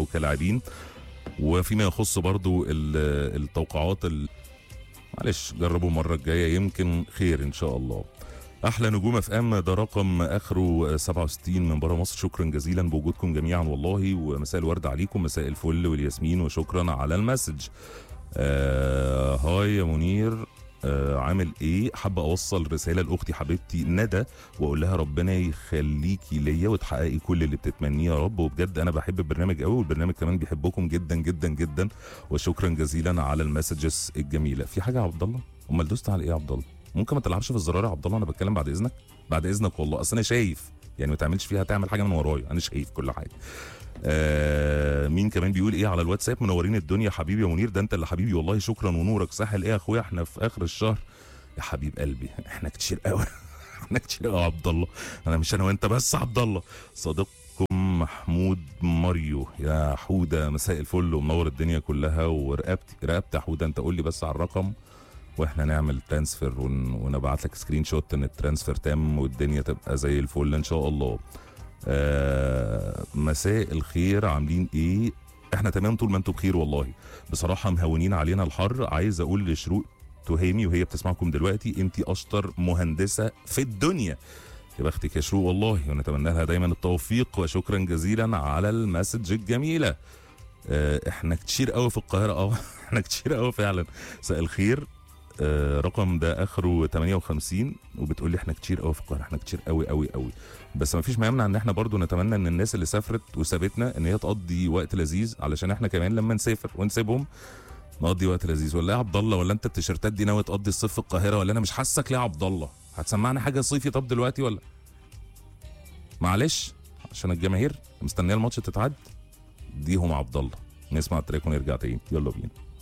او كلاعبين. وفيما يخص برضو التوقعات معلش جربوا المره الجايه يمكن خير ان شاء الله. احلى نجوم اف ام ده رقم اخره 67 من بره مصر، شكرا جزيلا بوجودكم جميعا والله، ومساء الورد عليكم، مساء الفل والياسمين، وشكرا على المسج. هاي يا منير، عامل ايه؟ حابه اوصل رساله لاختي حبيبتي ندى واقول لها ربنا يخليكي ليا وتحققي كل اللي بتتمنيه يا رب، وبجد انا بحب البرنامج قوي والبرنامج كمان بيحبكم جدا جدا جدا، وشكرا جزيلا على المسجز الجميله. في حاجه يا عبد الله؟ امال دوست على ايه يا عبد الله؟ ممكن ما تلعبش في الزرار يا عبد الله، انا بتكلم بعد اذنك، بعد اذنك والله، اصل انا شايف يعني ما تعملش فيها تعمل حاجه من ورايا، انا شايف كل حاجه. مين كمان بيقول ايه على الواتساب؟ منورين الدنيا حبيبي يا منير، ده انت اللي حبيبي والله، شكرا ونورك ساحل ايه يا اخويا، احنا في اخر الشهر يا حبيب قلبي، احنا كتير قوي احنا كتير قوي يا عبد الله، انا مش انا وانت بس عبد الله. صديقكم محمود ماريو، يا حوده مساء الفل ومنور الدنيا كلها، ورقبتي يا حوده، انت قول لي بس على الرقم واحنا نعمل ترانسفير ونبعت لك سكرين شوت ان الترانسفير تم والدنيا تبقى زي الفل ان شاء الله. مساء الخير، عاملين ايه؟ احنا تمام طول ما انتم بخير والله، بصراحه مهونين علينا الحر. عايز اقول لشروق تهامي وهي بتسمعكم دلوقتي، انت اشطر مهندسه في الدنيا، يا بختك يا شروق والله، ونتمنى لها دايما التوفيق، وشكرا جزيلا على المسج الجميله. احنا كتير قوي في القاهره، احنا كتير قوي فعلا. مساء الخير، رقم ده اخره 58 وبتقول لي احنا كتير قوي في القاهره، احنا كتير قوي قوي قوي، بس ما فيش ما يمنع ان احنا برضو نتمنى ان الناس اللي سافرت وسابتنا ان هي تقضي وقت لذيذ، علشان احنا كمان لما نسافر ونسيبهم نقضي وقت لذيذ. ولا يا عبد الله، ولا انت التيشيرتات دي ناوي تقضي الصيف في القاهره؟ ولا انا مش حاسك ليه يا عبد الله؟ هتسمعنا حاجه صيفي طب دلوقتي ولا معلش عشان الجماهير مستنيه الماتش تتعد؟ ديهم عبد الله. نسمع التراك ونرجع تاني، يلا بينا.